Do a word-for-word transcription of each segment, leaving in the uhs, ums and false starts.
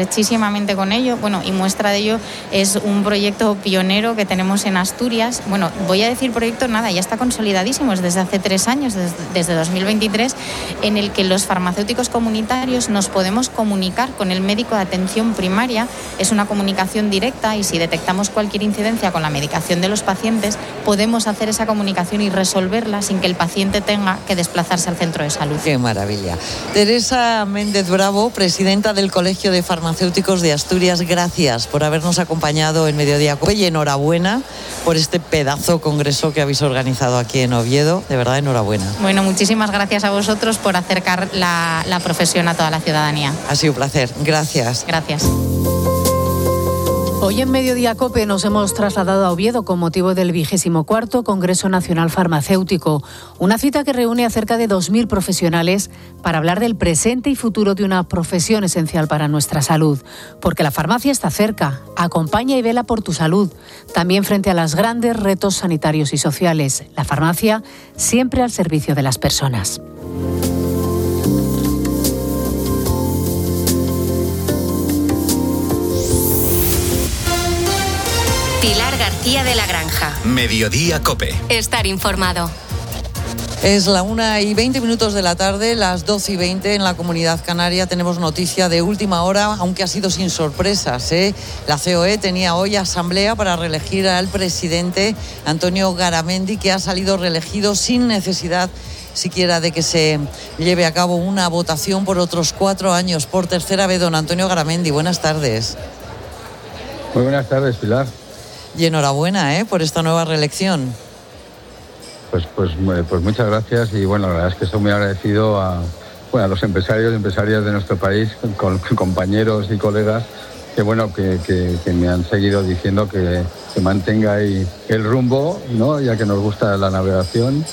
estrechísimamente con ello. Bueno, y muestra de ello es un proyecto pionero que tenemos en Asturias. Bueno, voy a decir proyecto, nada, ya está consolidadísimo, es desde hace tres años, desde, desde dos mil veintitrés, en el que los farmacéuticos comunitarios nos podemos comunicar con el médico de atención primaria. Es una comunicación directa y si detectamos cualquier incidencia con la medicación de los pacientes, podemos hacer esa comunicación y resolverla sin que el paciente tenga que desplazarse al centro de salud. ¡Qué maravilla! Teresa Méndez Bravo, presidenta del Colegio de Farmacéuticos de Asturias, gracias por habernos acompañado en Mediodía Cope y enhorabuena por este pedazo congreso que habéis organizado aquí en Oviedo. De verdad, enhorabuena. Bueno, muchísimas gracias a vosotros por acercar la, la profesión a toda la ciudadanía. Ha sido un placer. Gracias. Gracias. Hoy en Mediodía Cope nos hemos trasladado a Oviedo con motivo del vigésimo cuarto Congreso Nacional Farmacéutico, una cita que reúne a cerca de dos mil profesionales para hablar del presente y futuro de una profesión esencial para nuestra salud, porque la farmacia está cerca, acompaña y vela por tu salud, también frente a los grandes retos sanitarios y sociales. La farmacia siempre al servicio de las personas. Pilar García de la Granja. Mediodía Cope. Estar informado. Es la una y veinte minutos de la tarde, las doce y veinte en la Comunidad Canaria. Tenemos noticia de última hora, aunque ha sido sin sorpresas, ¿eh? La C O E tenía hoy asamblea para reelegir al presidente Antonio Garamendi, que ha salido reelegido sin necesidad siquiera de que se lleve a cabo una votación por otros cuatro años. Por tercera vez, don Antonio Garamendi, buenas tardes. Muy buenas tardes, Pilar. Y enhorabuena, ¿eh?, por esta nueva reelección. Pues, pues, pues muchas gracias y bueno, la verdad es que estoy muy agradecido a, bueno, a los empresarios y empresarias de nuestro país, con, con compañeros y colegas que bueno que, que, que me han seguido diciendo que, que mantenga ahí el rumbo, ¿no?, ya que nos gusta la navegación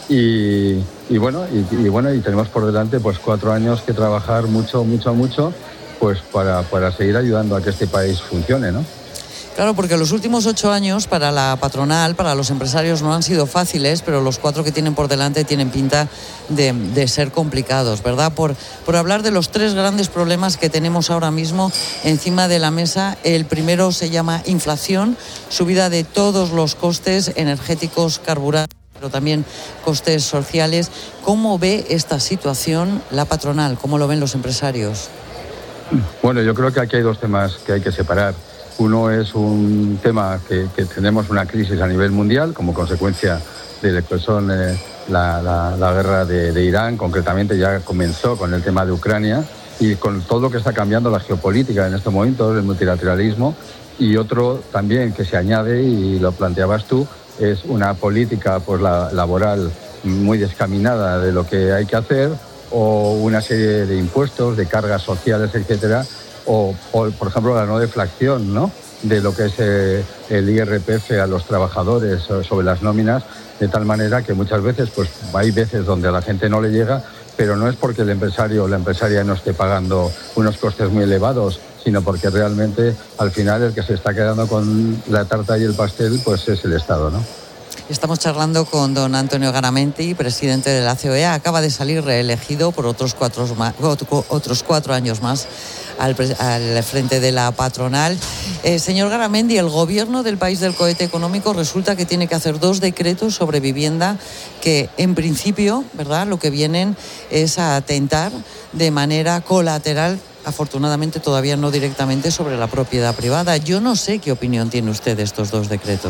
y, y bueno y, y bueno y tenemos por delante pues cuatro años que trabajar mucho mucho mucho pues para, para seguir ayudando a que este país funcione, ¿no? Claro, porque los últimos ocho años para la patronal, para los empresarios no han sido fáciles, pero los cuatro que tienen por delante tienen pinta de, de ser complicados, ¿verdad? Por, por hablar de los tres grandes problemas que tenemos ahora mismo encima de la mesa. El primero se llama inflación, subida de todos los costes energéticos, carburantes, pero también costes sociales. ¿Cómo ve esta situación la patronal? ¿Cómo lo ven los empresarios? Bueno, yo creo que aquí hay dos temas que hay que separar. Uno es un tema que, que tenemos una crisis a nivel mundial como consecuencia de lo que son eh, la, la, la guerra de, de Irán, concretamente ya comenzó con el tema de Ucrania y con todo lo que está cambiando la geopolítica en estos momentos, el multilateralismo. Y otro también que se añade, y lo planteabas tú, es una política pues, la, laboral muy descaminada de lo que hay que hacer, o una serie de impuestos, de cargas sociales, etcétera, o, o por ejemplo la no deflación, ¿no?, de lo que es eh, el I R P F a los trabajadores sobre las nóminas, de tal manera que muchas veces pues hay veces donde a la gente no le llega, pero no es porque el empresario o la empresaria no esté pagando unos costes muy elevados, sino porque realmente al final el que se está quedando con la tarta y el pastel pues es el Estado, ¿no? Estamos charlando con don Antonio Garamendi, presidente de la C O E. Acaba de salir reelegido por otros cuatro, otros cuatro años más al, al frente de la patronal. Eh, señor Garamendi, el gobierno del país del cohete económico resulta que tiene que hacer dos decretos sobre vivienda que, en principio, ¿verdad?, lo que vienen es a atentar de manera colateral, afortunadamente todavía no directamente, sobre la propiedad privada. Yo no sé qué opinión tiene usted de estos dos decretos.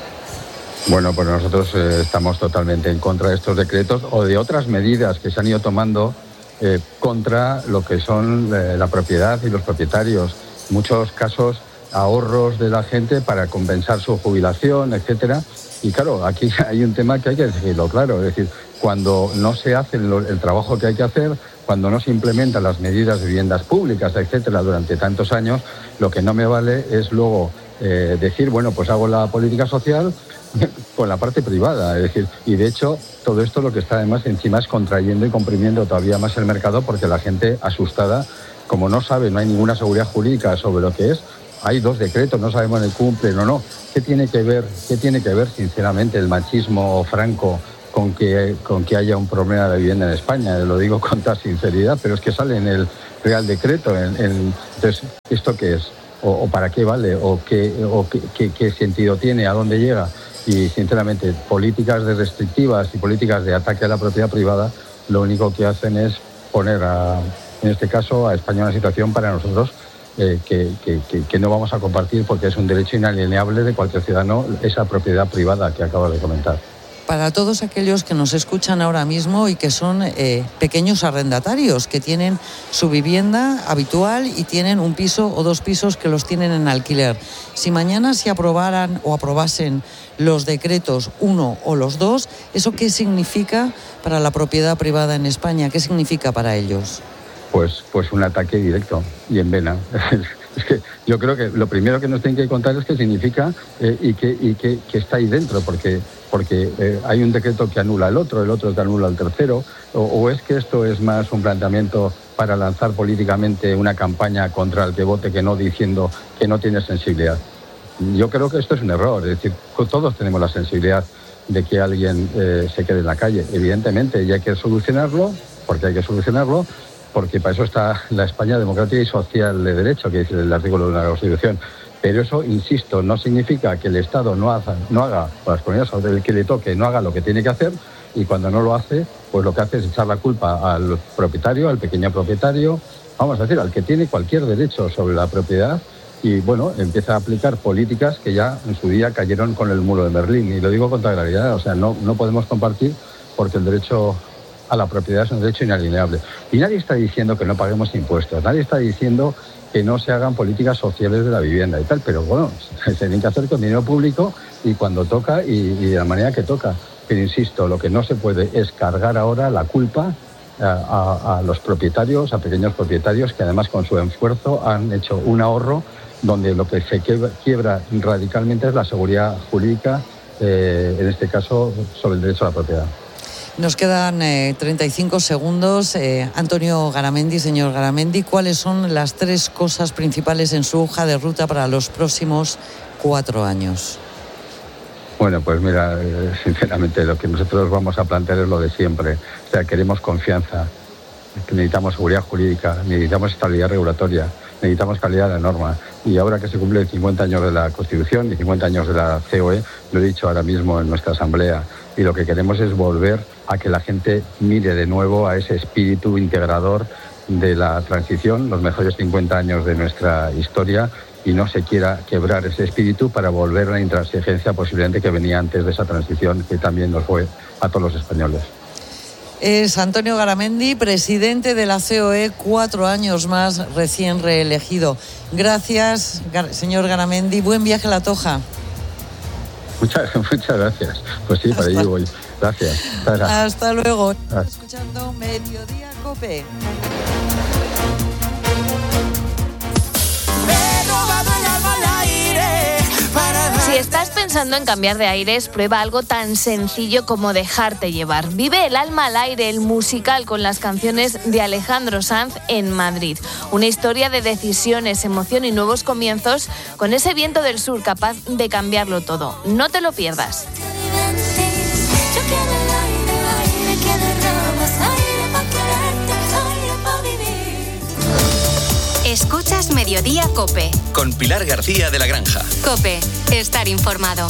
Bueno, pues nosotros eh, estamos totalmente en contra de estos decretos o de otras medidas que se han ido tomando eh, contra lo que son eh, la propiedad y los propietarios. En muchos casos, ahorros de la gente para compensar su jubilación, etcétera. Y claro, aquí hay un tema que hay que decirlo claro, es decir, cuando no se hace el, el trabajo que hay que hacer, cuando no se implementan las medidas de viviendas públicas, etcétera, durante tantos años, lo que no me vale es luego eh, decir, bueno, pues hago la política social con la parte privada, es decir, y de hecho todo esto lo que está además encima es contrayendo y comprimiendo todavía más el mercado, porque la gente asustada, como no sabe, no hay ninguna seguridad jurídica sobre lo que es, hay dos decretos, no sabemos si cumplen o no. ¿Qué tiene que ver, qué tiene que ver sinceramente el machismo franco con que, con que haya un problema de vivienda en España? Lo digo con toda sinceridad, pero es que sale en el, Real Decreto. En, en, entonces, ¿esto qué es? O, o para qué vale, o, qué, o qué, qué, qué sentido tiene, a dónde llega. Y sinceramente, políticas de restrictivas y políticas de ataque a la propiedad privada, lo único que hacen es poner, a, en este caso, a España en una situación para nosotros eh, que, que, que, que no vamos a compartir, porque es un derecho inalienable de cualquier ciudadano, esa propiedad privada que acabo de comentar. Para todos aquellos que nos escuchan ahora mismo y que son eh, pequeños arrendatarios, que tienen su vivienda habitual y tienen un piso o dos pisos que los tienen en alquiler. Si mañana se aprobaran o aprobasen los decretos uno o los dos, ¿eso qué significa para la propiedad privada en España? ¿Qué significa para ellos? Pues, pues un ataque directo y en vena. Es que yo creo que lo primero que nos tienen que contar es qué significa eh, y, qué, y qué, qué está ahí dentro, porque, porque eh, hay un decreto que anula el otro, el otro que anula el tercero, o, o es que esto es más un planteamiento para lanzar políticamente una campaña contra el que vote que no, diciendo que no tiene sensibilidad. Yo creo que esto es un error, es decir, todos tenemos la sensibilidad de que alguien eh, se quede en la calle, evidentemente, y hay que solucionarlo, porque hay que solucionarlo, porque para eso está la España democrática y social de derecho, que dice el artículo de la Constitución. Pero eso, insisto, no significa que el Estado no haga, no haga o las comunidades autónomas que le toque, no haga lo que tiene que hacer, y cuando no lo hace, pues lo que hace es echar la culpa al propietario, al pequeño propietario, vamos a decir, al que tiene cualquier derecho sobre la propiedad, y bueno, empieza a aplicar políticas que ya en su día cayeron con el muro de Berlín. Y lo digo con toda claridad, o sea, no, no podemos compartir, porque el derecho a la propiedad es un derecho inalienable. Y nadie está diciendo que no paguemos impuestos, nadie está diciendo que no se hagan políticas sociales de la vivienda y tal, pero bueno, se tienen que hacer con dinero público y cuando toca y, y de la manera que toca. Pero insisto, lo que no se puede es cargar ahora la culpa a, a, a los propietarios, a pequeños propietarios, que además con su esfuerzo han hecho un ahorro donde lo que se quiebra radicalmente es la seguridad jurídica, eh, en este caso sobre el derecho a la propiedad. Nos quedan eh, treinta y cinco segundos. Eh, Antonio Garamendi, señor Garamendi, ¿cuáles son las tres cosas principales en su hoja de ruta para los próximos cuatro años? Bueno, pues mira, eh, sinceramente lo que nosotros vamos a plantear es lo de siempre. O sea, queremos confianza, necesitamos seguridad jurídica, necesitamos estabilidad regulatoria, necesitamos calidad de la norma. Y ahora que se cumplen cincuenta años de la Constitución y cincuenta años de la C O E, lo he dicho ahora mismo en nuestra asamblea, y lo que queremos es volver a que la gente mire de nuevo a ese espíritu integrador de la transición, los mejores cincuenta años de nuestra historia, y no se quiera quebrar ese espíritu para volver a la intransigencia posiblemente que venía antes de esa transición, que también nos fue a todos los españoles. Es Antonio Garamendi, presidente de la C O E, cuatro años más, recién reelegido. Gracias, señor Garamendi. Buen viaje a La Toja. Muchas, muchas gracias. Pues sí, para allí voy. Gracias. Hasta, Hasta luego. Ah. Escuchando Mediodía Cope. Si estás pensando en cambiar de aires, prueba algo tan sencillo como dejarte llevar. Vive el alma al aire, el musical con las canciones de Alejandro Sanz en Madrid. Una historia de decisiones, emoción y nuevos comienzos con ese viento del sur capaz de cambiarlo todo. No te lo pierdas. Escuchas Mediodía Cope. Con Pilar García de la Granja. Cope, estar informado.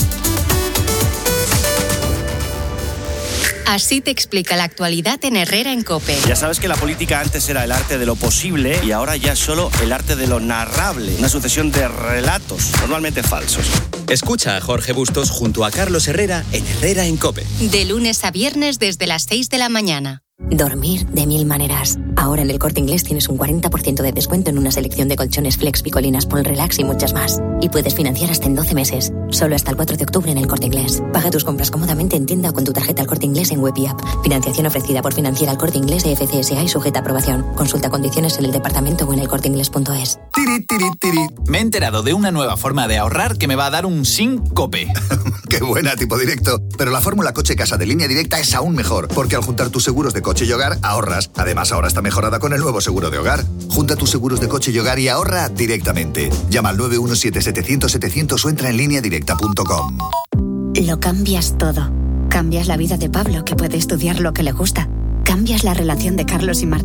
Así te explica la actualidad en Herrera en Cope. Ya sabes que la política antes era el arte de lo posible y ahora ya es solo el arte de lo narrable. Una sucesión de relatos, normalmente falsos. Escucha a Jorge Bustos junto a Carlos Herrera en Herrera en Cope. De lunes a viernes desde las seis de la mañana. Dormir de mil maneras. Ahora en el Corte Inglés tienes un cuarenta por ciento de descuento en una selección de colchones Flex, Picolinas, Pol Relax y muchas más. Y puedes financiar hasta en doce meses. Solo hasta el cuatro de octubre en el Corte Inglés. Paga tus compras cómodamente en tienda o con tu tarjeta El Corte Inglés en web y app. Financiación ofrecida por Financiera El Corte Inglés e F C S A y sujeta a aprobación. Consulta condiciones en el departamento o en el corte inglés punto es. Tiri, tiri, tiri. Me he enterado de una nueva forma de ahorrar que me va a dar un síncope. ¡Qué buena, tipo directo! Pero la fórmula coche casa de Línea Directa es aún mejor, porque al juntar tus seguros de coche y hogar, ahorras. Además, ahora está mejorada con el nuevo seguro de hogar. Junta tus seguros de coche y hogar y ahorra directamente. Llama al nueve uno siete setecientos setecientos o entra en línea directa punto com. Lo cambias todo. Cambias la vida de Pablo, que puede estudiar lo que le gusta. Cambias la relación de Carlos y Marta.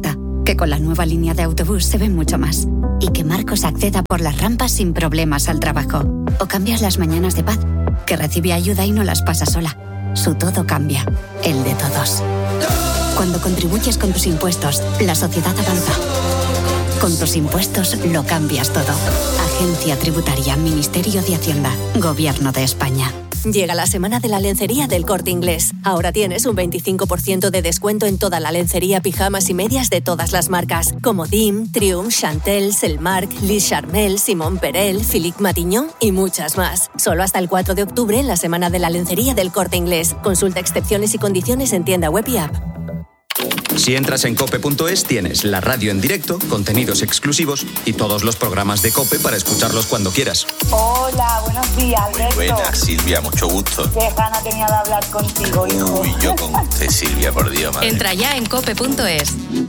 que con la nueva línea de autobús se ve mucho más. Y que Marcos acceda por las rampas sin problemas al trabajo. O cambias las mañanas de paz, que recibe ayuda y no las pasa sola. Su todo cambia, el de todos. Cuando contribuyes con tus impuestos, la sociedad avanza. Con tus impuestos lo cambias todo. Agencia Tributaria, Ministerio de Hacienda, Gobierno de España. Llega la semana de la lencería del Corte Inglés. Ahora tienes un veinticinco por ciento de descuento en toda la lencería, pijamas y medias de todas las marcas, como D I M, Triumph, Chantel, Selmark, Lis Charmel, Simón Perel, Philippe Matignon y muchas más. Solo hasta el cuatro de octubre en la semana de la lencería del Corte Inglés. Consulta excepciones y condiciones en tienda web y app. Si entras en cope punto es tienes la radio en directo, contenidos exclusivos y todos los programas de COPE para escucharlos cuando quieras. Hola, buenos días, Alberto. Muy buenas, Silvia, mucho gusto. Qué gana tenía de hablar contigo, hijo. Uy, yo con usted, Silvia, por Dios, madre. Entra ya en cope punto es.